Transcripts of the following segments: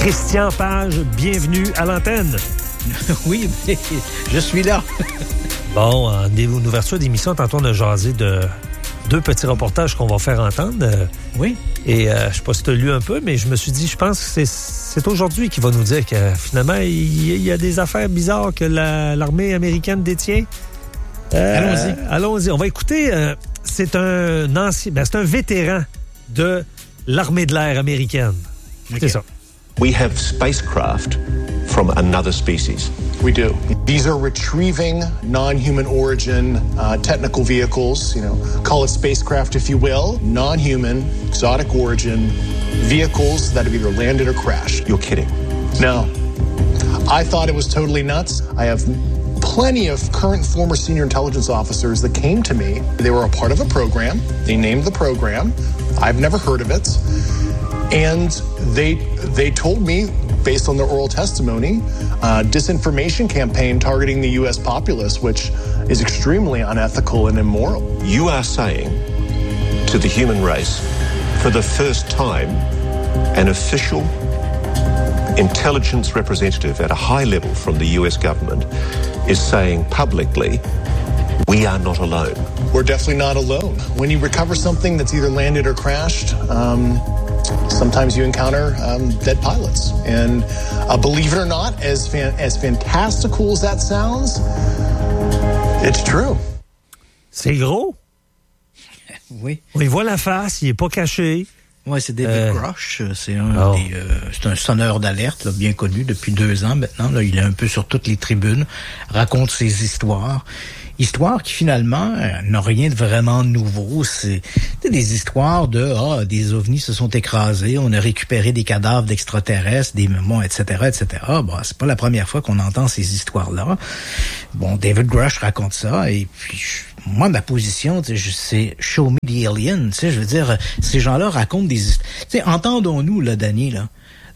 Christian Page, bienvenue à l'antenne. Oui, mais je suis là. Bon, en ouverture d'émission, tantôt on a jasé de 2 petits reportages qu'on va faire entendre. Oui. Et je sais pas si tu as lu un peu, mais je me suis dit, je pense que c'est aujourd'hui qu'il va nous dire que finalement, il y a des affaires bizarres que l'armée américaine détient. Allons-y. On va écouter. C'est un vétéran de l'armée de l'air américaine. Okay. C'est ça. We have spacecraft from another species. We do. These are retrieving non-human origin technical vehicles, call it spacecraft if you will, non-human, exotic origin vehicles that have either landed or crashed. You're kidding. No. I thought it was totally nuts. I have plenty of current former senior intelligence officers that came to me. They were a part of a program. They named the program. I've never heard of it. And they told me, based on their oral testimony, disinformation campaign targeting the U.S. populace, which is extremely unethical and immoral. You are saying to the human race, for the first time, an official intelligence representative at a high level from the U.S. government is saying publicly, we are not alone. We're definitely not alone. When you recover something that's either landed or crashed, sometimes you encounter dead pilots. And believe it or not, as fantastical as that sounds, it's true. C'est gros. Oui. On y voit la face, il n'est pas caché. Oui, c'est David Grush. C'est c'est un sonneur d'alerte, là, bien connu depuis 2 ans maintenant. Là, il est un peu sur toutes les tribunes, raconte ses histoires. Histoires qui, finalement, n'ont rien de vraiment nouveau. C'est des histoires de « des ovnis se sont écrasés, on a récupéré des cadavres d'extraterrestres, des mémoires, etc., etc. » Bon, c'est pas la première fois qu'on entend ces histoires-là. Bon, David Grush raconte ça, et puis moi, ma position, c'est « show me the alien ». Je veux dire, ces gens-là racontent des histoires. Entendons-nous, là, Danny, là,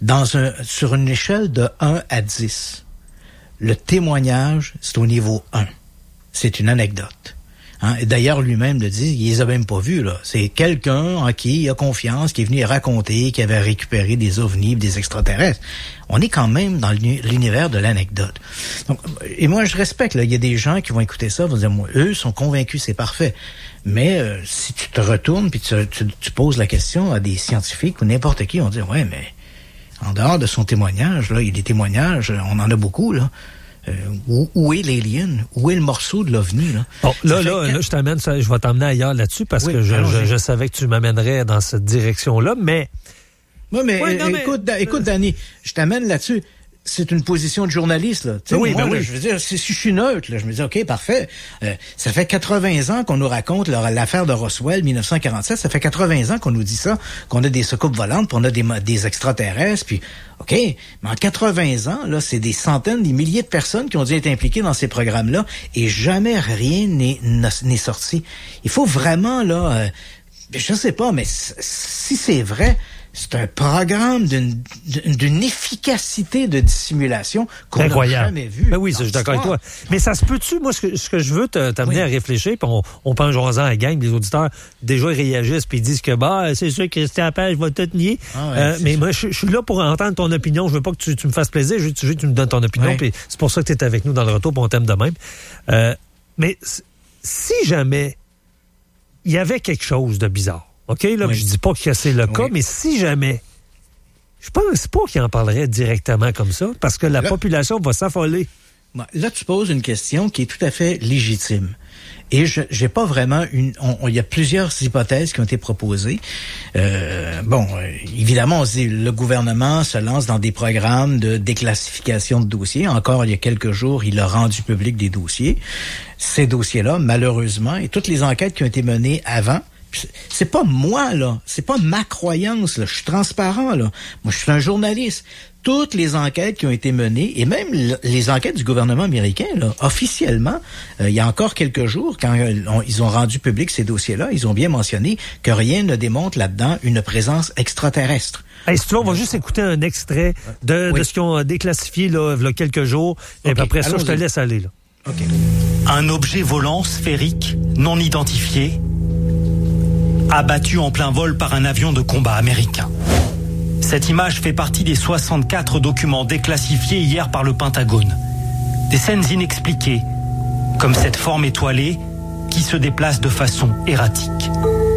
sur une échelle de 1 à 10, le témoignage, c'est au niveau 1. C'est une anecdote. Et d'ailleurs, lui-même le dit, il les a même pas vus, là. C'est quelqu'un en qui il a confiance, qui est venu raconter qu'il avait récupéré des ovnis, des extraterrestres. On est quand même dans l'univers de l'anecdote. Donc, et moi, je respecte, là. Il y a des gens qui vont écouter ça, vont dire, moi, eux sont convaincus, c'est parfait. Mais si tu te retournes puis tu poses la question à des scientifiques ou n'importe qui, on dit, ouais, mais en dehors de son témoignage, là, il y a des témoignages, on en a beaucoup, là. Où est l'alien? Où est le morceau de l'OVNI? Là? Bon, là, je t'amène, je vais t'emmener ailleurs là-dessus parce que je savais que tu m'amènerais dans cette direction-là, mais... Oui, mais écoute, Danny, je t'amène là-dessus. C'est une position de journaliste, là. Oui. Je veux dire, si je suis neutre, là, je me dis, OK, parfait. Ça fait 80 ans qu'on nous raconte l'affaire de Roswell, 1947. Ça fait 80 ans qu'on nous dit ça, qu'on a des soucoupes volantes, puis on a des extraterrestres, puis OK. Mais en 80 ans, là, c'est des centaines, des milliers de personnes qui ont dû être impliquées dans ces programmes-là, et jamais rien n'est sorti. Il faut vraiment, là, je sais pas, mais si c'est vrai, c'est un programme d'une efficacité de dissimulation qu'on n'a jamais vu. Ben oui, je suis d'accord avec toi. Mais ça se peut-tu, moi, ce que je veux t'amener à réfléchir, puis on pense en à la gang, les auditeurs, déjà, ils réagissent, puis ils disent que, c'est sûr, Christian Page va tout nier. Mais moi, je suis là pour entendre ton opinion. Je veux pas que tu me fasses plaisir, je veux que tu me donnes ton opinion, puis c'est pour ça que tu es avec nous dans le retour, puis on t'aime de même. Mais si jamais il y avait quelque chose de bizarre, OK, là, je dis pas que c'est le cas, mais si jamais, je pense pas qu'il en parlerait directement comme ça, parce que la population va s'affoler. Là, tu poses une question qui est tout à fait légitime. Et j'ai pas vraiment il y a plusieurs hypothèses qui ont été proposées. Évidemment, on se dit, le gouvernement se lance dans des programmes de déclassification de dossiers. Encore il y a quelques jours, il a rendu public des dossiers. Ces dossiers-là, malheureusement, et toutes les enquêtes qui ont été menées avant, c'est pas moi, là. C'est pas ma croyance, là. Je suis transparent, là. Moi, je suis un journaliste. Toutes les enquêtes qui ont été menées, et même les enquêtes du gouvernement américain, là, officiellement, il y a encore quelques jours, quand ils ont rendu public ces dossiers-là, ils ont bien mentionné que rien ne démontre là-dedans une présence extraterrestre. Hey, si tu veux, on va juste écouter un extrait de ce qu'ils ont déclassifié, là, il y a quelques jours, et puis après ça, je te laisse aller, là. Okay. Un objet volant sphérique, non identifié, abattu en plein vol par un avion de combat américain. Cette image fait partie des 64 documents déclassifiés hier par le Pentagone. Des scènes inexpliquées, comme cette forme étoilée qui se déplace de façon erratique.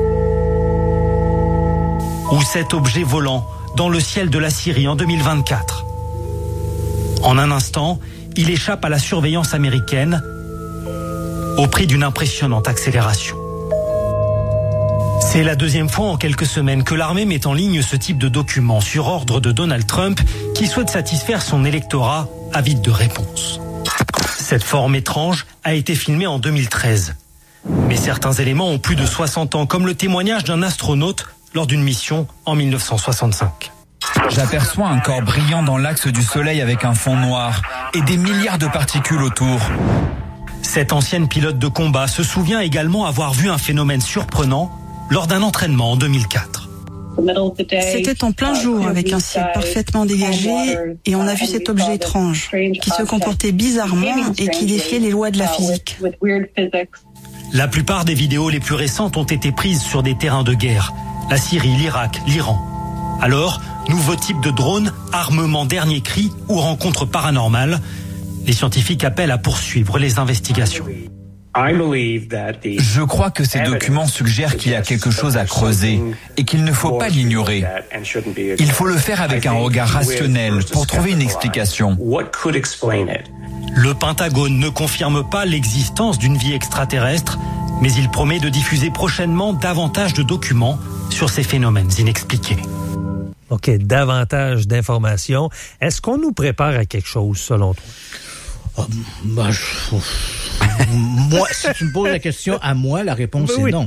Ou cet objet volant dans le ciel de la Syrie en 2024. En un instant, il échappe à la surveillance américaine au prix d'une impressionnante accélération. C'est la deuxième fois en quelques semaines que l'armée met en ligne ce type de document sur ordre de Donald Trump qui souhaite satisfaire son électorat avide de réponses. Cette forme étrange a été filmée en 2013. Mais certains éléments ont plus de 60 ans, comme le témoignage d'un astronaute lors d'une mission en 1965. J'aperçois un corps brillant dans l'axe du Soleil avec un fond noir et des milliards de particules autour. Cette ancienne pilote de combat se souvient également avoir vu un phénomène surprenant lors d'un entraînement en 2004. C'était en plein jour avec un ciel parfaitement dégagé et on a vu cet objet étrange qui se comportait bizarrement et qui défiait les lois de la physique. La plupart des vidéos les plus récentes ont été prises sur des terrains de guerre, la Syrie, l'Irak, l'Iran. Alors, nouveau type de drone, armement dernier cri ou rencontre paranormale, les scientifiques appellent à poursuivre les investigations. Je crois que ces documents suggèrent qu'il y a quelque chose à creuser et qu'il ne faut pas l'ignorer. Il faut le faire avec un regard rationnel pour trouver une explication. Le Pentagone ne confirme pas l'existence d'une vie extraterrestre, mais il promet de diffuser prochainement davantage de documents sur ces phénomènes inexpliqués. OK, davantage d'informations. Est-ce qu'on nous prépare à quelque chose, selon toi? Moi, si tu me poses la question à moi, la réponse est non.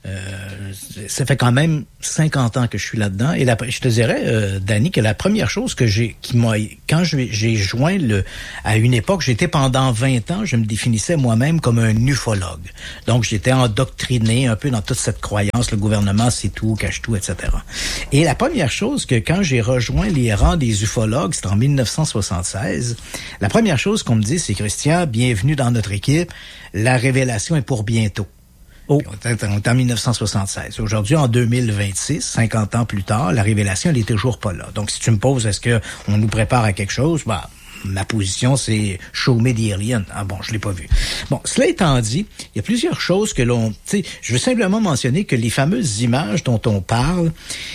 Ça fait quand même 50 ans que je suis là-dedans et je te dirais, Danny, que la première chose que quand j'ai joint à une époque, j'étais pendant 20 ans, je me définissais moi-même comme un ufologue. Donc, j'étais endoctriné un peu dans toute cette croyance, le gouvernement sait tout, cache tout, etc. Et la première chose que quand j'ai rejoint les rangs des ufologues, c'était en 1976, la première chose qu'on me dit, c'est Christian, bienvenue dans notre équipe, la révélation est pour bientôt. Oh. On est en 1976. Aujourd'hui, en 2026, 50 ans plus tard, la révélation, elle est toujours pas là. Donc, si tu me poses, est-ce que on nous prépare à quelque chose? Ma position, c'est show me the alien. Ah bon, je l'ai pas vu. Bon, cela étant dit, il y a plusieurs choses que je veux simplement mentionner que les fameuses images dont on parle,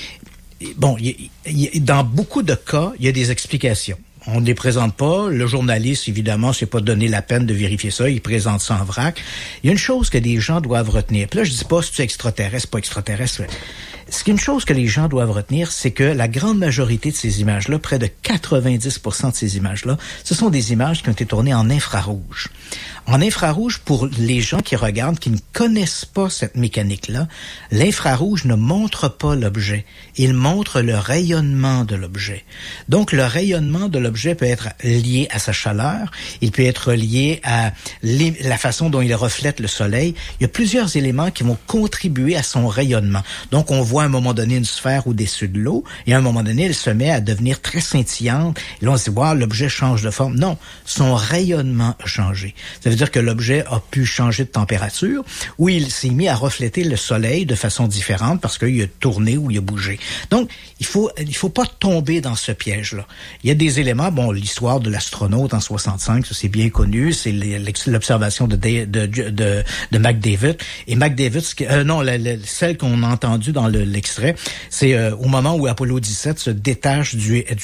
bon, dans beaucoup de cas, il y a des explications. On ne les présente pas. Le journaliste, évidemment, s'est pas donné la peine de vérifier ça. Il présente ça en vrac. Il y a une chose que les gens doivent retenir. Puis là, je dis pas si tu es extraterrestre, pas extraterrestre. C'est une chose que les gens doivent retenir, c'est que la grande majorité de ces images-là, près de 90% de ces images-là, ce sont des images qui ont été tournées en infrarouge. En infrarouge, pour les gens qui regardent, qui ne connaissent pas cette mécanique-là, l'infrarouge ne montre pas l'objet. Il montre le rayonnement de l'objet. Donc, le rayonnement de l'objet peut être lié à sa chaleur, il peut être lié à la façon dont il reflète le soleil. Il y a plusieurs éléments qui vont contribuer à son rayonnement. Donc, on voit à un moment donné une sphère au-dessus de l'eau, et à un moment donné, elle se met à devenir très scintillante. Et là, on se dit, wow, l'objet change de forme. Non, son rayonnement a changé. Ça veut dire que l'objet a pu changer de température, ou il s'est mis à refléter le soleil de façon différente parce qu'il a tourné ou il a bougé. Donc, il faut pas tomber dans ce piège-là. Il y a des éléments, bon, l'histoire de l'astronaute en 65, ça c'est bien connu, c'est l'observation de McDavid. Et McDavid, celle qu'on a entendue dans l'extrait, c'est au moment où Apollo 17 se détache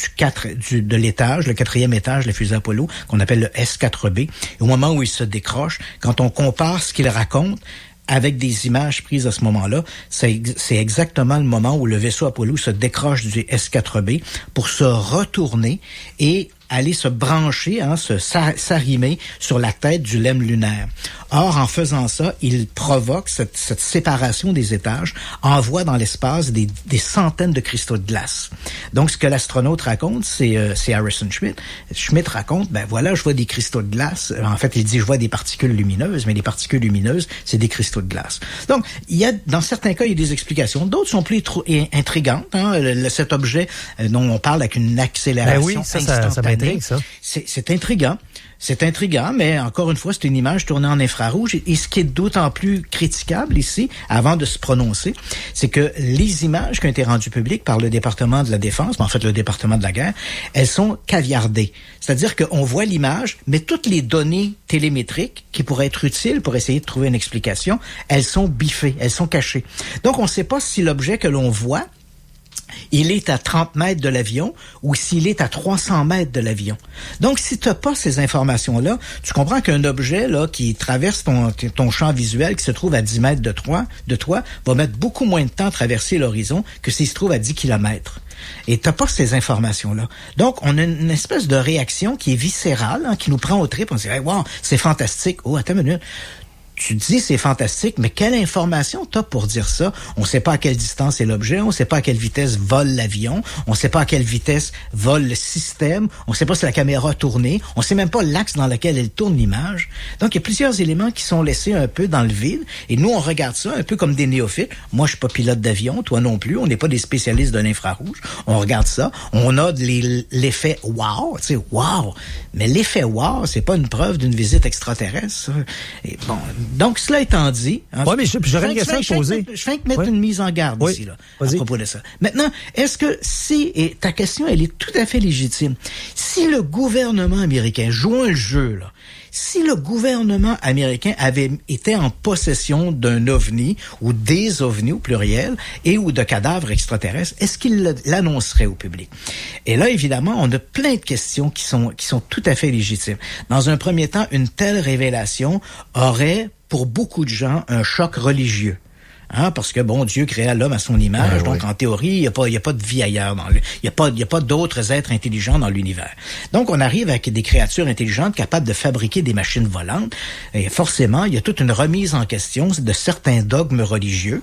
de l'étage, le 4e étage de la fusée Apollo, qu'on appelle le S4B. Et au moment où il se décroche, quand on compare ce qu'il raconte avec des images prises à ce moment-là, c'est exactement le moment où le vaisseau Apollo se décroche du S4B pour se retourner et aller se brancher, s'arrimer sur la tête du lemme lunaire. Or, en faisant ça, il provoque cette séparation des étages, envoie dans l'espace des centaines de cristaux de glace. Donc, ce que l'astronaute raconte, c'est Harrison Schmitt. Schmitt raconte, ben voilà, je vois des cristaux de glace. En fait, il dit, je vois des particules lumineuses, mais les particules lumineuses, c'est des cristaux de glace. Donc, dans certains cas, il y a des explications. D'autres sont plus intrigantes. Cet objet dont on parle avec une accélération instantanée. Ça m'intrigue, ça. C'est intriguant. c'est intriguant, mais encore une fois, c'est une image tournée en infrarouge. Et ce qui est d'autant plus critiquable ici, avant de se prononcer, c'est que les images qui ont été rendues publiques par le département de la Défense, mais en fait le département de la Guerre, elles sont caviardées. C'est-à-dire qu'on voit l'image, mais toutes les données télémétriques qui pourraient être utiles pour essayer de trouver une explication, elles sont biffées, elles sont cachées. Donc, on ne sait pas si l'objet que l'on voit, il est à 30 mètres de l'avion ou s'il est à 300 mètres de l'avion. Donc, si tu n'as pas ces informations-là, tu comprends qu'un objet là qui traverse ton champ visuel, qui se trouve à 10 mètres de toi, va mettre beaucoup moins de temps à traverser l'horizon que s'il se trouve à 10 kilomètres. Et t'as pas ces informations-là. Donc, on a une espèce de réaction qui est viscérale, qui nous prend au trip. On se dit, hey, wow, c'est fantastique. Oh, attends une minute. Tu dis c'est fantastique, mais quelle information t'as pour dire ça? On sait pas à quelle distance est l'objet, on sait pas à quelle vitesse vole l'avion, on sait pas à quelle vitesse vole le système, on sait pas si la caméra a tourné, on sait même pas l'axe dans lequel elle tourne l'image. Donc, il y a plusieurs éléments qui sont laissés un peu dans le vide, et nous, on regarde ça un peu comme des néophytes. Moi, je suis pas pilote d'avion, toi non plus, on n'est pas des spécialistes de l'infrarouge. On regarde ça, on a l'effet wow, tu sais, wow. Mais l'effet wow, c'est pas une preuve d'une visite extraterrestre. Et bon, donc, cela étant dit... Oui, mais j'aurais une question à poser. Je viens de mettre une mise en garde ici, là, à propos de ça. Maintenant, est-ce que et ta question, elle est tout à fait légitime. Si le gouvernement américain, jouant le jeu, là, si le gouvernement américain avait été en possession d'un ovni, ou des ovnis au pluriel, et ou de cadavres extraterrestres, est-ce qu'il l'annoncerait au public? Et là, évidemment, on a plein de questions qui sont tout à fait légitimes. Dans un premier temps, une telle révélation aurait, pour beaucoup de gens, un choc religieux. Parce que, bon, Dieu créa l'homme à son image, donc en théorie, il y a pas de vie ailleurs. Il y a pas d'autres êtres intelligents dans l'univers. Donc, on arrive avec des créatures intelligentes capables de fabriquer des machines volantes. Et forcément, il y a toute une remise en question de certains dogmes religieux.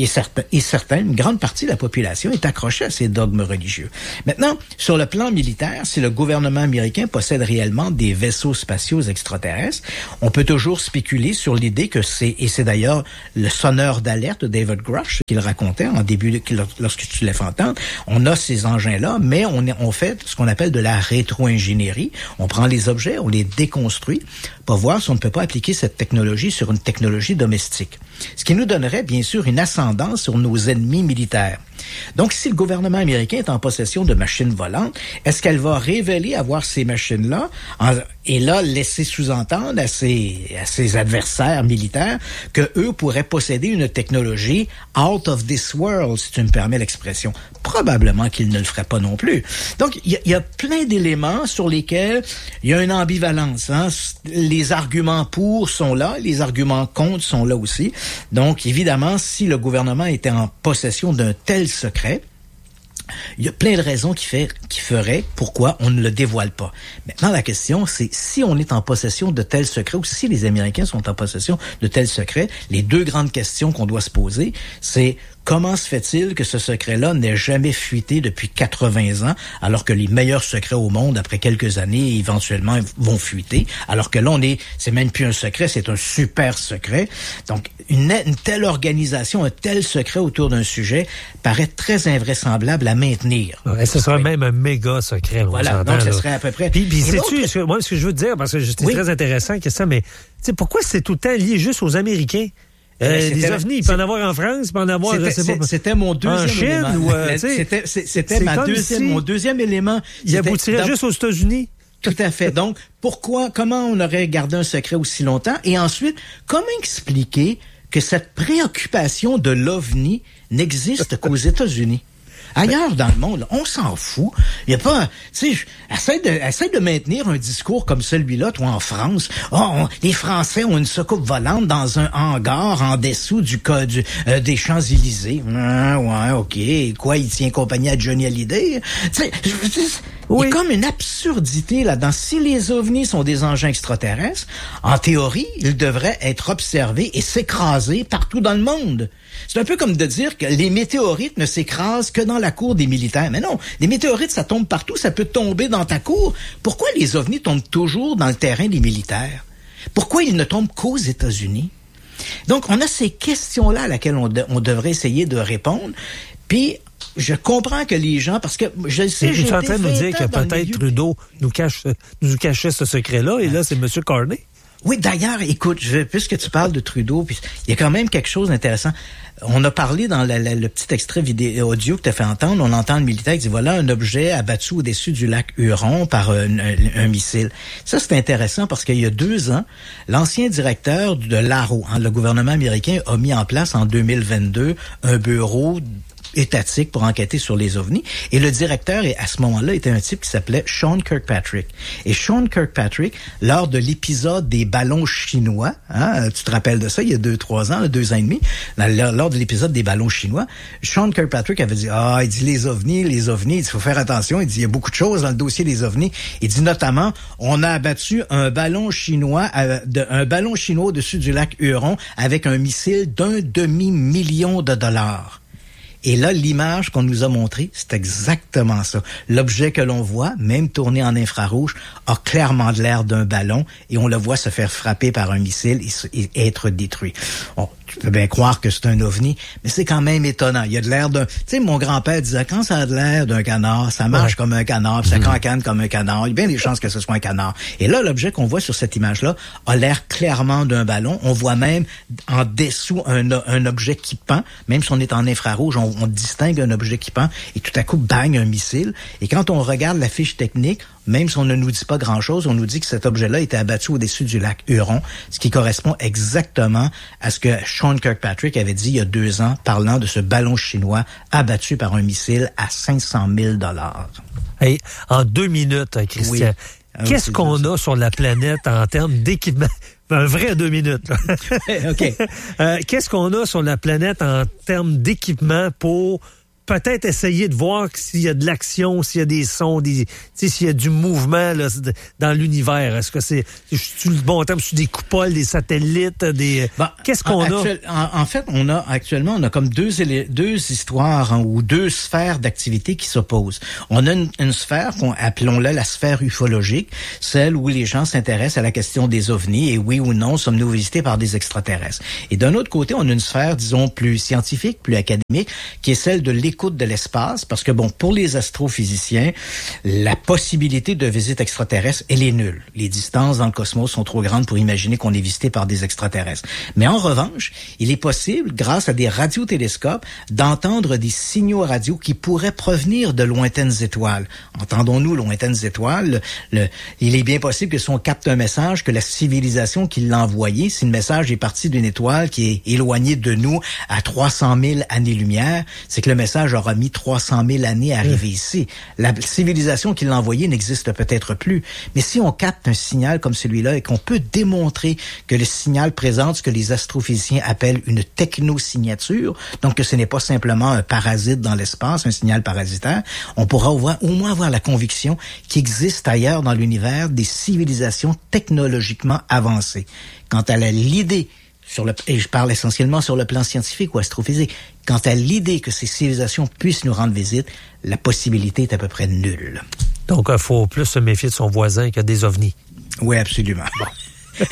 Une grande partie de la population est accrochée à ces dogmes religieux. Maintenant, sur le plan militaire, si le gouvernement américain possède réellement des vaisseaux spatiaux extraterrestres, on peut toujours spéculer sur l'idée que c'est d'ailleurs le sonneur d'alerte de David Grush qu'il racontait en début lorsque tu l'as fait entendre. On a ces engins-là, mais on fait ce qu'on appelle de la rétro-ingénierie. On prend les objets, on les déconstruit pour voir si on ne peut pas appliquer cette technologie sur une technologie domestique. Ce qui nous donnerait, bien sûr, une ascendance sur nos ennemis militaires. Donc, si le gouvernement américain est en possession de machines volantes, est-ce qu'elle va révéler avoir ces machines-là et là laisser sous-entendre à ses adversaires militaires que eux pourraient posséder une technologie out of this world, si tu me permets l'expression? Probablement qu'ils ne le feraient pas non plus. Donc, il y a plein d'éléments sur lesquels il y a une ambivalence. Les arguments pour sont là, les arguments contre sont là aussi. Donc, évidemment, si le gouvernement était en possession d'un tel secret, il y a plein de raisons qui feraient pourquoi on ne le dévoile pas. Maintenant, la question, c'est si on est en possession de tels secrets ou si les Américains sont en possession de tels secrets, les deux grandes questions qu'on doit se poser, c'est comment se fait-il que ce secret-là n'ait jamais fuité depuis 80 ans, alors que les meilleurs secrets au monde, après quelques années, éventuellement, vont fuiter, alors que là, c'est même plus un secret, c'est un super secret. Donc, une telle organisation, un tel secret autour d'un sujet paraît très invraisemblable à maintenir. Ouais, ce serait même un méga secret. Voilà, donc ce serait à peu près... Puis sais-tu, moi, ce que je veux te dire, parce que c'était très intéressant que ça, mais pourquoi c'est tout le temps lié juste aux Américains? Les ovnis, il peut en avoir en France, il peut en avoir... C'était mon deuxième élément. C'était mon deuxième élément. Il aboutirait juste aux États-Unis. Tout à fait. Donc, comment on aurait gardé un secret aussi longtemps? Et ensuite, comment expliquer que cette préoccupation de l'OVNI n'existe qu'aux États-Unis? Ailleurs dans le monde, on s'en fout. Il y a pas, tu sais, essaie de maintenir un discours comme celui-là, toi, en France. Les Français ont une soucoupe volante dans un hangar en dessous des Champs-Élysées. Ouais, ok. Quoi, il tient compagnie à Johnny Hallyday? Tu sais, il y a comme une absurdité là-dedans. Si les ovnis sont des engins extraterrestres, en théorie, ils devraient être observés et s'écraser partout dans le monde. C'est un peu comme de dire que les météorites ne s'écrasent que dans la cour des militaires. Mais non, les météorites, ça tombe partout, ça peut tomber dans ta cour. Pourquoi les ovnis tombent toujours dans le terrain des militaires? Pourquoi ils ne tombent qu'aux États-Unis? Donc, on a ces questions-là à laquelle on devrait essayer de répondre. Puis, je comprends que les gens, parce que je sais... Je suis en train de nous dire que peut-être Trudeau nous cachait ce secret-là, et là, c'est M. Carney. Oui, d'ailleurs, écoute, puisque tu parles de Trudeau, puis il y a quand même quelque chose d'intéressant. On a parlé dans le petit extrait vidéo audio que tu as fait entendre, on entend le militaire qui dit voilà un objet abattu au-dessus du lac Huron par un missile. Ça, c'est intéressant parce qu'il y a 2 ans, l'ancien directeur de l'ARO, le gouvernement américain, a mis en place en 2022 un bureau étatique pour enquêter sur les ovnis. Et le directeur, à ce moment-là, était un type qui s'appelait Sean Kirkpatrick. Et Sean Kirkpatrick, lors de l'épisode des ballons chinois, tu te rappelles de ça, il y a 2-3 ans, 2 ans et demi, lors de l'épisode des ballons chinois, Sean Kirkpatrick avait dit, il dit les ovnis, il faut faire attention, il dit, il y a beaucoup de choses dans le dossier des ovnis. Il dit notamment, on a abattu un ballon chinois au-dessus du lac Huron avec un missile d'1,5 million de dollars. Et là, l'image qu'on nous a montrée, c'est exactement ça. L'objet que l'on voit, même tourné en infrarouge, a clairement de l'air d'un ballon et on le voit se faire frapper par un missile et être détruit. Bon, tu peux bien croire que c'est un ovni, mais c'est quand même étonnant. Il y a de l'air d'un... Tu sais, mon grand-père disait, quand ça a de l'air d'un canard, ça marche comme un canard, puis ça cancane comme un canard. Il y a bien des chances que ce soit un canard. Et là, l'objet qu'on voit sur cette image-là a l'air clairement d'un ballon. On voit même en dessous un objet qui pend. Même si on est en infrarouge, on distingue un objet qui pend et tout à coup, bang, un missile. Et quand on regarde la fiche technique, même si on ne nous dit pas grand-chose, on nous dit que cet objet-là était abattu au-dessus du lac Huron, ce qui correspond exactement à ce que Sean Kirkpatrick avait dit il y a 2 ans, parlant de ce ballon chinois abattu par un missile à 500 000 $. Hey, en 2 minutes, Christian, qu'est-ce qu'on a sur la planète en termes d'équipement? Un vrai 2 minutes. Là. OK. Qu'est-ce qu'on a sur la planète en termes d'équipement pour peut-être essayer de voir s'il y a de l'action, s'il y a des sons, s'il y a du mouvement là, dans l'univers? Est-ce que c'est le bon terme, c'est des coupoles, des satellites, qu'est-ce qu'on a? En fait, on a comme deux histoires ou 2 sphères d'activité qui s'opposent. On a une sphère appelons-la la sphère ufologique, celle où les gens s'intéressent à la question des ovnis et oui ou non, sommes-nous visités par des extraterrestres. Et d'un autre côté, on a une sphère, disons, plus scientifique, plus académique, qui est celle de l'écoute de l'espace, parce que pour les astrophysiciens, la possibilité de visite extraterrestre, elle est nulle. Les distances dans le cosmos sont trop grandes pour imaginer qu'on est visité par des extraterrestres. Mais en revanche, il est possible, grâce à des radiotélescopes, d'entendre des signaux radio qui pourraient provenir de lointaines étoiles. Entendons-nous, lointaines étoiles, il est bien possible que si on capte un message, que la civilisation qui l'a envoyé, si le message est parti d'une étoile qui est éloignée de nous à 300 000 années-lumière, c'est que le message aura mis 300 000 années à arriver ici. La civilisation qui l'a envoyé n'existe peut-être plus. Mais si on capte un signal comme celui-là et qu'on peut démontrer que le signal présente ce que les astrophysiciens appellent une technosignature, donc que ce n'est pas simplement un parasite dans l'espace, un signal parasitaire, on pourra au moins avoir la conviction qu'il existe ailleurs dans l'univers des civilisations technologiquement avancées. Quant à l'idée et je parle essentiellement sur le plan scientifique ou astrophysique. Quant à l'idée que ces civilisations puissent nous rendre visite, la possibilité est à peu près nulle. Donc, il faut plus se méfier de son voisin que des ovnis. Oui, absolument. Bon.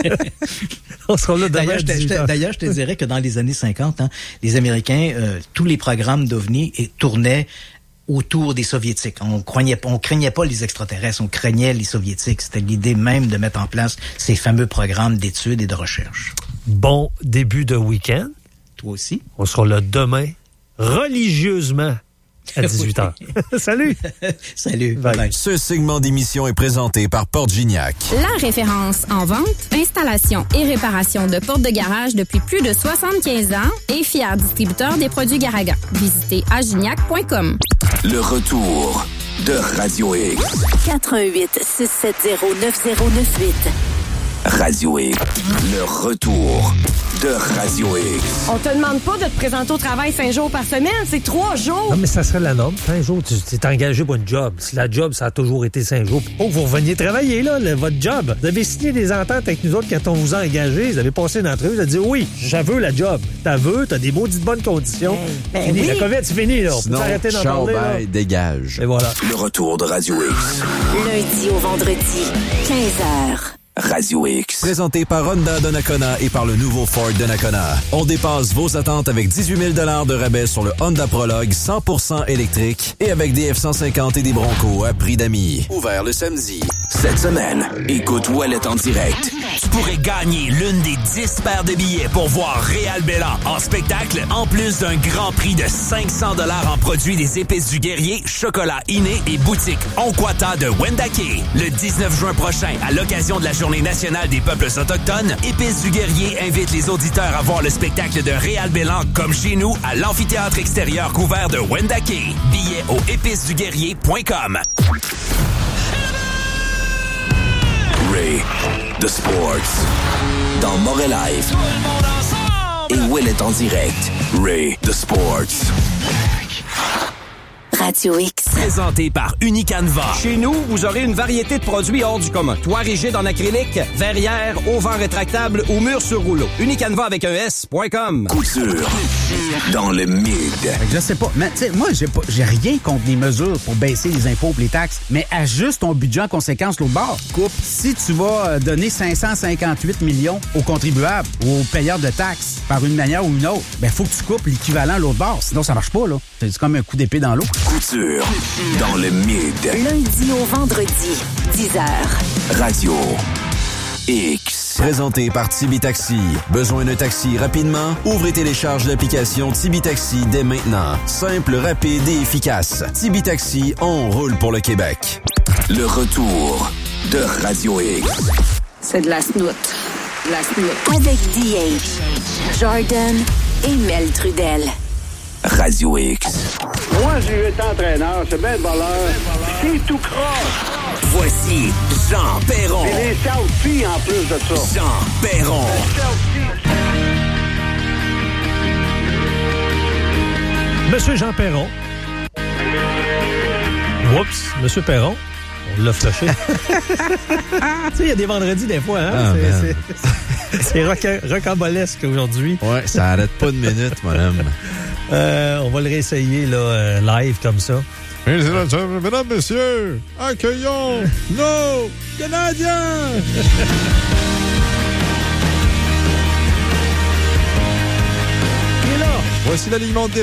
On sera là demain. D'ailleurs, je te dirais que dans les années 50, les Américains, tous les programmes d'ovnis tournaient autour des Soviétiques. On craignait pas les extraterrestres, on craignait les Soviétiques. C'était l'idée même de mettre en place ces fameux programmes d'études et de recherche. Bon début de week-end. Toi aussi. On sera là demain, religieusement, à 18h. Salut! Salut. Bye. Ce segment d'émission est présenté par Porte Gignac. La référence en vente, installation et réparation de portes de garage depuis plus de 75 ans et fier distributeur des produits Garaga. Visitez agignac.com. Le retour de Radio X. 88-670-9098. Radio X. Le retour de Radio X. On te demande pas de te présenter au travail 5 jours par semaine, c'est 3 jours. Non, mais ça serait la norme. 5 jours, tu t'es engagé pour une job. Si la job, ça a toujours été 5 jours. Oh, vous reveniez travailler, là, votre job. Vous avez signé des ententes avec nous autres quand on vous a engagé. Vous avez passé une entrevue, vous avez dit oui, je veux la job. T'as des maudites bonnes conditions. Fini. Oui. La COVID, c'est fini, là. Sinon, on peut arrêter d'en parler, là. Dégage. Et voilà. Le retour de Radio X. Lundi au vendredi, 15h. Radio X. Présenté par Honda Donnacona et par le nouveau Ford Donnacona. On dépasse vos attentes avec 18 000 $ de rabais sur le Honda Prologue 100% électrique et avec des F-150 et des Broncos à prix d'amis. Ouvert le samedi. Cette semaine, écoute Ouellet en direct. Tu pourrais gagner l'une des 10 paires de billets pour voir Réal Bélan en spectacle, en plus d'un grand prix de 500 $ en produits des Épices du Guerrier, chocolat Inné et boutique Onkwata de Wendake. Le 19 juin prochain, à l'occasion de la Journée nationale des peuples autochtones, Épices du Guerrier invite les auditeurs à voir le spectacle de Réal Bélan comme chez nous à l'amphithéâtre extérieur couvert de Wendake. Billets au épiceduguerrier.com. Ray, The Sports. Dans Montréal Live. Et Ouellet en direct. Ray, The Sports. Radio X. Présenté par Unicanva. Chez nous, vous aurez une variété de produits hors du commun. Toit rigide en acrylique, verrière, auvent rétractable ou mur sur rouleau. Unicanva avec un S.com. Couture. Dans le mid. Je sais pas, mais tu sais, moi, j'ai rien contre les mesures pour baisser les impôts et les taxes, mais ajuste ton budget en conséquence l'autre bord. Coupe, si tu vas donner 558 millions aux contribuables ou aux payeurs de taxes par une manière ou une autre, ben faut que tu coupes l'équivalent l'autre bord, sinon ça marche pas, là. C'est comme un coup d'épée dans l'eau. Couture. Dans le mid. Lundi au vendredi, 10h. Radio X. Présenté par Tibi Taxi. Besoin d'un taxi rapidement? Ouvrez et télécharge l'application Tibi Taxi dès maintenant. Simple, rapide et efficace. Tibi Taxi, on roule pour le Québec. Le retour de Radio X. C'est de la snoot. La snoot. Avec DH, Jordan et Mel Trudel. Radio X. Moi, j'ai été entraîneur, c'est bien de valeur. C'est tout croche. Voici Jean Perron. Et les selfies en plus de ça. Jean Perron. Monsieur Jean Perron. Oups, Monsieur Perron. On l'a flashé. Tu sais, il y a des vendredis des fois, hein? C'est rocambolesque aujourd'hui. Ouais, ça arrête pas de minute, madame. On va le réessayer là, live comme ça. Mesdames, messieurs, accueillons nos Canadiens! Et là, voici l'alignement de départ.